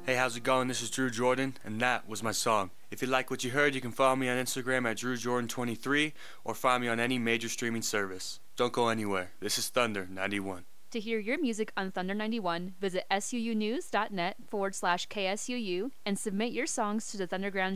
Hey, how's it going? This is Drew Jordan, and that was my song. If you like what you heard, you can follow me on Instagram at DrewJordan23 or find me on any major streaming service. Don't go anywhere. This is Thunder 91. To hear your music on Thunder 91, visit suunews.net/KSUU and submit your songs to the Thunderground